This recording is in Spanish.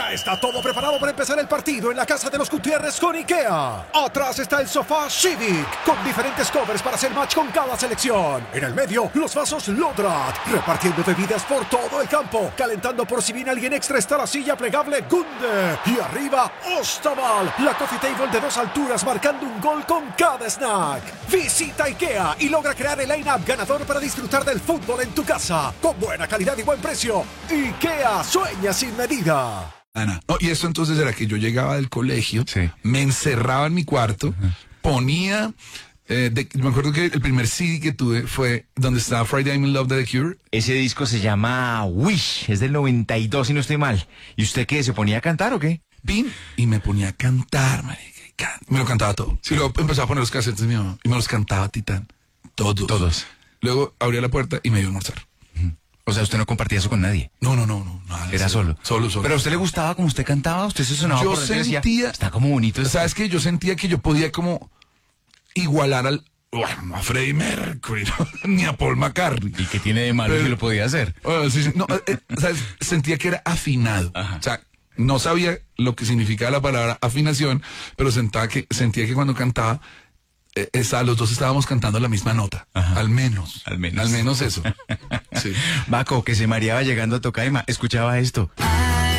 Ya está todo preparado para empezar el partido en la casa de los Gutiérrez con IKEA. Atrás está el sofá Civic, con diferentes covers para hacer match con cada selección. En el medio, los vasos Lodrat, repartiendo bebidas por todo el campo. Calentando por si viene alguien extra está la silla plegable Gunde. Y arriba, Ostaval, la coffee table de 2 alturas marcando un gol con cada snack. Visita IKEA y logra crear el line-up ganador para disfrutar del fútbol en tu casa. Con buena calidad y buen precio. IKEA, sueña sin medida. Ana. No, y esto entonces era que yo llegaba del colegio, Sí. me encerraba en mi cuarto, ponía, me acuerdo que el primer CD que tuve fue donde estaba Friday I'm in Love de The Cure. Ese disco se llama Wish, es del 92 si no estoy mal. ¿Y usted qué, se ponía a cantar o qué? Pin, y me ponía a cantar, marica, me lo cantaba todo. Y luego empezaba a poner los cassettes de mi mamá y me los cantaba Titán, todos. Luego abría la puerta y me iba a almorzar. O sea, usted no compartía eso con nadie. No, nada. Era solo. Solo. ¿Pero a usted le gustaba como usted cantaba? ¿Usted se sonaba Yo por dentro y decía, sentía- está como bonito esto? ¿Sabes qué? Yo sentía que yo podía como igualar bueno, a Freddie Mercury, ¿no? Ni a Paul McCartney. ¿Y qué tiene de malo Pero- que lo podía hacer? Sí, no, ¿sabes? Sentía que era afinado. Ajá. O sea, no sabía lo que significaba la palabra afinación, pero sentía que cuando cantaba, los dos estábamos cantando la misma nota. Ajá. Al menos. Al menos. Al menos eso. Sí. Baco, que se mareaba llegando a Tocaima, escuchaba esto.